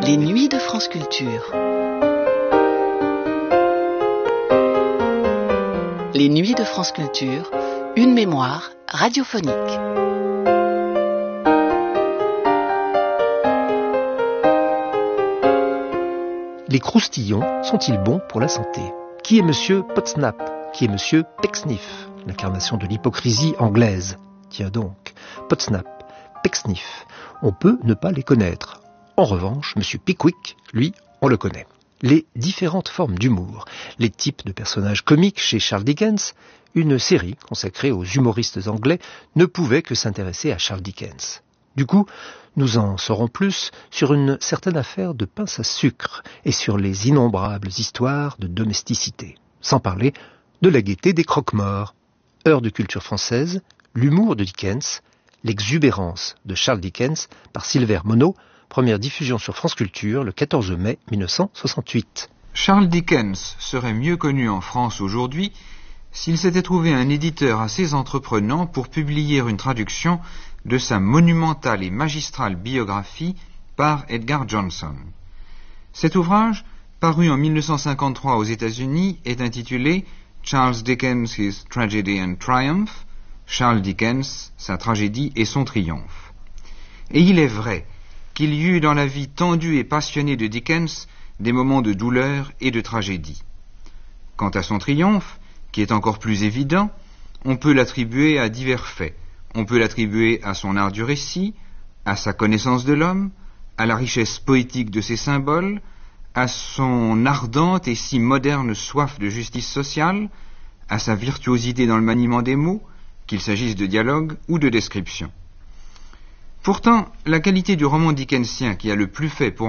Les nuits de France Culture. Les nuits de France Culture, une mémoire radiophonique. Les croustillons sont-ils bons pour la santé? Qui est Monsieur Potsnap? Qui est Monsieur Pecksniff? L'incarnation de l'hypocrisie anglaise. Tiens donc, Potsnap, Pecksniff, on peut ne pas les connaître. En revanche, Monsieur Pickwick, lui, on le connaît. Les différentes formes d'humour, les types de personnages comiques chez Charles Dickens, une série consacrée aux humoristes anglais ne pouvait que s'intéresser à Charles Dickens. Du coup, nous en saurons plus sur une certaine affaire de pince à sucre et sur les innombrables histoires de domesticité, sans parler de la gaieté des croque-morts. Heure de culture française, l'humour de Dickens, l'exubérance de Charles Dickens par Silver Monod, première diffusion sur France Culture le 14 mai 1968. Charles Dickens serait mieux connu en France aujourd'hui s'il s'était trouvé un éditeur assez entreprenant pour publier une traduction de sa monumentale et magistrale biographie par Edgar Johnson. Cet ouvrage, paru en 1953 aux États-Unis, est intitulé Charles Dickens, His Tragedy and Triumph, Charles Dickens, sa tragédie et son triomphe. Et il est vrai qu'il y eut dans la vie tendue et passionnée de Dickens des moments de douleur et de tragédie. Quant à son triomphe, qui est encore plus évident, on peut l'attribuer à divers faits. On peut l'attribuer à son art du récit, à sa connaissance de l'homme, à la richesse poétique de ses symboles, à son ardente et si moderne soif de justice sociale, à sa virtuosité dans le maniement des mots, qu'il s'agisse de dialogue ou de description. Pourtant, la qualité du roman dickensien qui a le plus fait pour